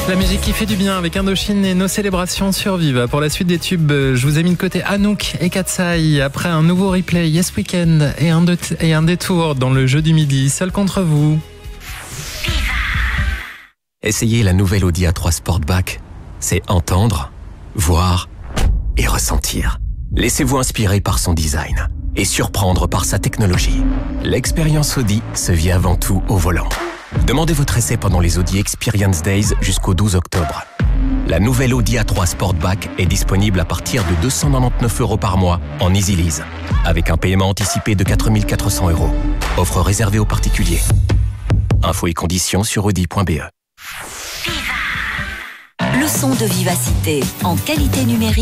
La musique qui fait du bien avec Indochine et nos célébrations sur Viva. Pour la suite des tubes, je vous ai mis de côté Anouk et Katsai. Après un nouveau replay, Yes Weekend et un détour dans le jeu du midi. Seul contre vous. Essayez la nouvelle Audi A3 Sportback. C'est entendre, voir et ressentir. Laissez-vous inspirer par son design et surprendre par sa technologie. L'expérience Audi se vit avant tout au volant. Demandez votre essai pendant les Audi Experience Days jusqu'au 12 octobre. La nouvelle Audi A3 Sportback est disponible à partir de 299 € par mois en Easy Lease, avec un paiement anticipé de 4 400 €. Offre réservée aux particuliers. Infos et conditions sur audi.be. Le son de Vivacité en qualité numérique.